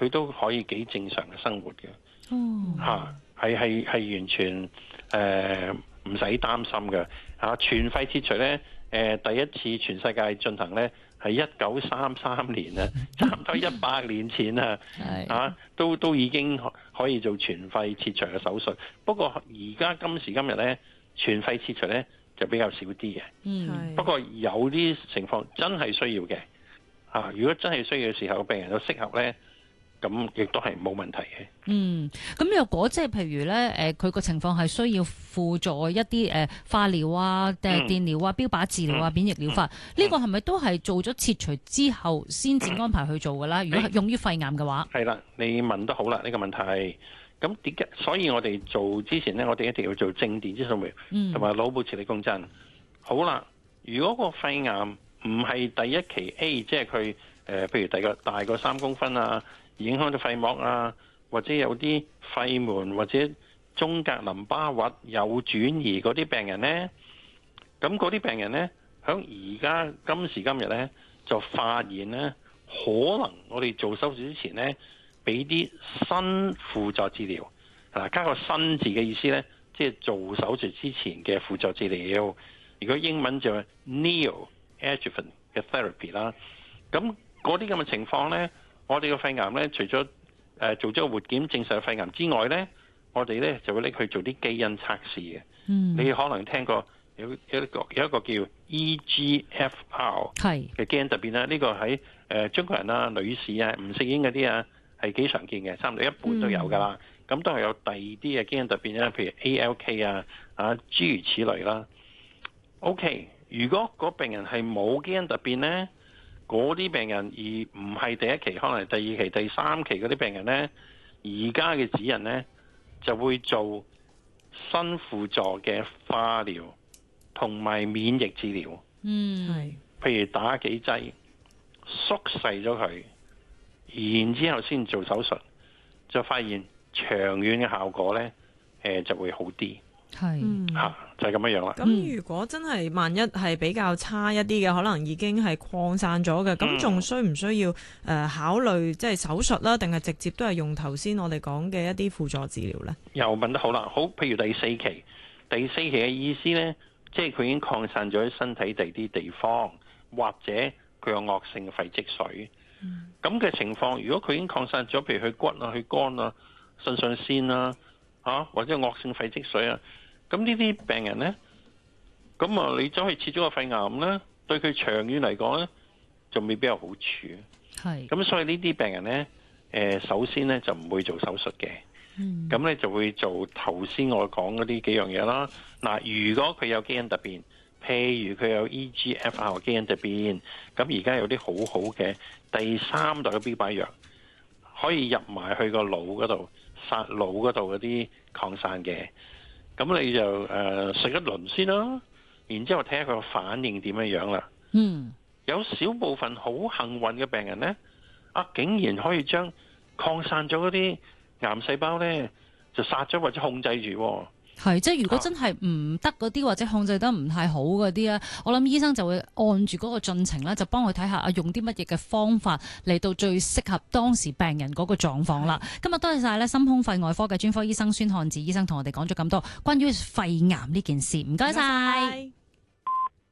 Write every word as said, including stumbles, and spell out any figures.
佢都可以幾正常嘅生活嘅。 哦， 嚇係係係完全誒唔使擔心嘅嚇。全肺切除咧，誒、呃、第一次全世界進行咧係一九三三年啊，差唔多一百年前啊，嚇都都已經可以做全肺切除嘅手術。不過而家今時今日咧，全肺切除咧就比較少啲嘅。 嗯， 不過有啲情況真係需要嘅嚇。如果真係需要嘅時候，病人有適合咧，咁亦都係冇問題嘅。 嗯，咁若果即係譬如咧，誒佢個情況係需要輔助一啲誒、呃、化療啊、誒電療啊、標靶治療啊、免疫療法，呢、嗯、個係咪都係做咗切除之後先至安排去做㗎啦？如果係用於肺癌嘅話， 係啦，你問得好啦，呢、這個問題。咁點解？所以我哋做之前咧，我哋一定要做正電子掃描同埋腦部磁力共振。好啦，如果個肺癌唔係第一期 A， 即係佢誒，譬如第個大過三公分啊，影響到肺膜啊，或者有啲肺門或者中隔淋巴核有轉移嗰啲病人呢，咁嗰啲病人呢，響而家今時今日呢，就發現呢，可能我哋做手術之前呢，俾啲新輔助治療，嗱加個新字嘅意思呢，即係做手術之前嘅輔助治療。如果英文就係 neoadjuvant 嘅 therapy 啦。咁嗰啲咁嘅情況呢，我哋嘅肺癌呢，除咗誒做咗個活檢證實肺癌之外呢，我哋呢就會拎去做啲基因測試嘅。嗯，你可能聽過有有一個有一個叫 E G F R 嘅基因突變啦。呢個喺誒中國人啊、女士啊、唔食煙嗰啲啊，係幾常見嘅，差唔多一半都有噶啦。咁、嗯、都係有第二啲嘅基因突變啦，譬如 A L K 啊、啊諸如此類啦。OK， 如果嗰病人係冇基因突變呢，嗰啲病人而唔係第一期，可能係第二期、第三期嗰啲病人呢，而家嘅指引呢，就會做新輔助嘅化療同埋免疫治療。 嗯， 係，譬如打幾劑，縮細咗佢。然之後先做手術，就發現長遠嘅效果呢，誒就會好啲。 係嚇、啊，就係、是、咁樣樣啦。 咁如果真係萬一係比較差一啲嘅，可能已經係擴散咗嘅，咁仲需唔需要誒、呃、考慮即係手術啦，定係直接都係用頭先我哋講嘅一啲輔助治療呢？ 又問得好啦，好，譬如第四期，第四期嘅意思呢，即係佢已經擴散咗喺身體第啲地方，或者佢有惡性嘅肺積水。咁、嗯、嘅情況，如果佢已經擴散咗，譬如去骨啊、去肝啊、腎上腺啊，嚇或者惡性肺積水啊，咁呢啲病人呢，咁啊你走去切咗個肺癌呢，對佢長遠嚟講呢，就未必有好處。 係。 咁所以呢啲病人呢，誒首先呢就唔會做手術嘅。嗯。咁呢就會做頭先我講嗰啲幾樣嘢啦。嗱，如果佢有基因突變，譬如佢有 E G F R 基因突變，咁而家有啲好好嘅第三代嘅標靶藥，可以入埋去個腦嗰度殺腦嗰度嗰啲擴散嘅。咁你就誒食、呃、一輪先啦，然之後睇下佢個反應點樣樣啦。 嗯， 有少部分好幸運嘅病人呢，啊竟然可以將擴散咗嗰啲癌細胞呢，就殺咗或者控制住。 係，即係如果真係唔得嗰啲或者控制得唔太好嗰啲咧，我諗醫生就會按住嗰個進程咧，就幫佢睇下啊，用啲乜嘢嘅方法嚟到最適合當時病人嗰個狀況啦。今日多謝晒咧心胸肺外科嘅專科醫生孫漢志醫生同我哋講咗咁多關於肺癌呢件事，唔該晒。